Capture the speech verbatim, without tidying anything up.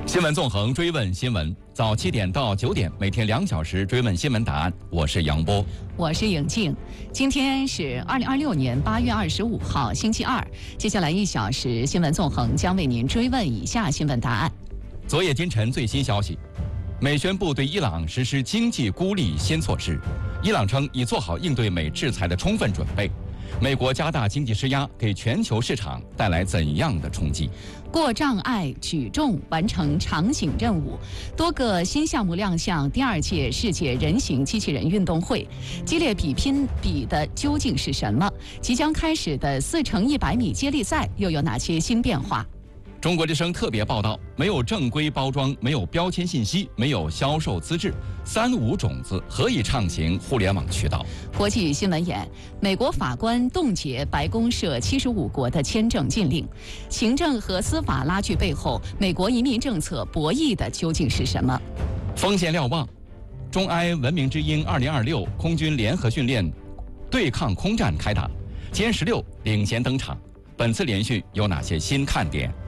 新闻纵横，追问新闻，早七点到九点，每天两小时追问新闻答案。我是杨波， 我是颖静。今天是二零二六年八月二十五号，星期二。接下来一小时，新闻纵横将为您追问以下新闻答案。 昨夜今晨最新消息，美宣布对伊朗实施经济孤立新措施，伊朗称已做好应对美制裁的充分准备。美国加大经济施压，给全球市场带来怎样的冲击？ 过障碍举重完成场景任务，多个新项目亮相第二届世界人形机器人运动会。激烈比拼比的究竟是什么？即将开始的四乘一百米接力赛又有哪些新变化？ 中国之声特别报道：没有正规包装，没有标签信息，没有销售资质，三无种子何以畅行互联网渠道？ 国际新闻眼：美国法官冻结白宫涉七十五国的签证禁令，行政和司法拉锯背后，美国移民政策博弈的究竟是什么？ 锋线瞭望：中埃文明之鹰二零二六空军联合训练对抗空战开打，歼十六领衔登场。本次联训有哪些新看点？